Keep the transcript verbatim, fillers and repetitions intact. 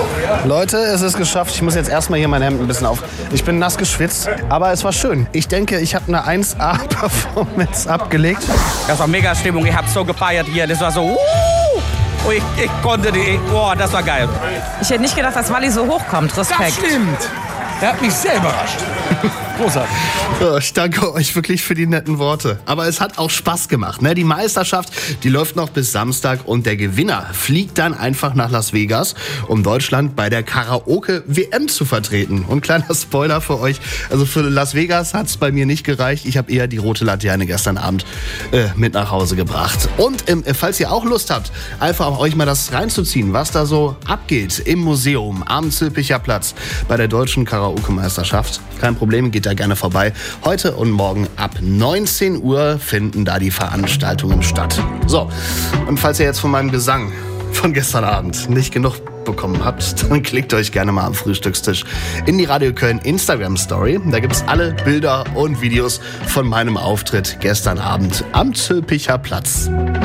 Leute, es ist geschafft. Ich muss jetzt erstmal hier mein Hemd ein bisschen auf. Ich bin nass geschwitzt, aber es war schön. Ich denke, ich habe eine eins A-Performance abgelegt. Das war mega Stimmung. Ich habe so gefeiert hier. Das war so... Uh, oh, ich, ich konnte die... Boah, das war geil. Ich hätte nicht gedacht, dass Wally so hochkommt. Respekt. Das stimmt. Er hat mich sehr überrascht. Großartig. Ja, ich danke euch wirklich für die netten Worte. Aber es hat auch Spaß gemacht. Ne? Die Meisterschaft, die läuft noch bis Samstag und der Gewinner fliegt dann einfach nach Las Vegas, um Deutschland bei der Karaoke-W M zu vertreten. Und kleiner Spoiler für euch, also für Las Vegas hat es bei mir nicht gereicht. Ich habe eher die rote Laterne gestern Abend äh, mit nach Hause gebracht. Und ähm, falls ihr auch Lust habt, einfach auch euch mal das reinzuziehen, was da so abgeht im Museum am Zülpicher Platz bei der deutschen Karaoke-Meisterschaft. Kein Problem, geht da gerne vorbei. Heute und morgen ab neunzehn Uhr finden da die Veranstaltungen statt. So, und falls ihr jetzt von meinem Gesang von gestern Abend nicht genug bekommen habt, dann klickt euch gerne mal am Frühstückstisch in die Radio Köln Instagram-Story. Da gibt es alle Bilder und Videos von meinem Auftritt gestern Abend am Zülpicher Platz.